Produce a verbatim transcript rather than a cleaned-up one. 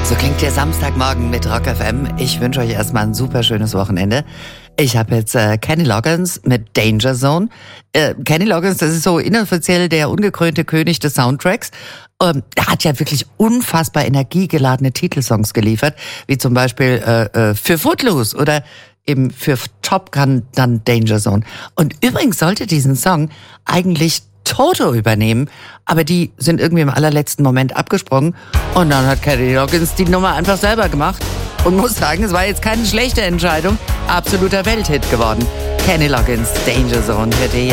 So klingt der Samstagmorgen mit Rock F M. Ich wünsche euch erstmal ein super schönes Wochenende. Ich habe jetzt äh, Kenny Loggins mit Danger Zone. Äh, Kenny Loggins, das ist so inoffiziell der ungekrönte König des Soundtracks. Ähm, er hat ja wirklich unfassbar energiegeladene Titelsongs geliefert, wie zum Beispiel äh, äh, für Footloose oder eben für Top Gun dann Danger Zone. Und übrigens sollte diesen Song eigentlich Toto übernehmen, aber die sind irgendwie im allerletzten Moment abgesprungen und dann hat Kenny Loggins die Nummer einfach selber gemacht und muss sagen, es war jetzt keine schlechte Entscheidung, absoluter Welthit geworden. Kenny Loggins, Danger Zone, hört ihr jetzt.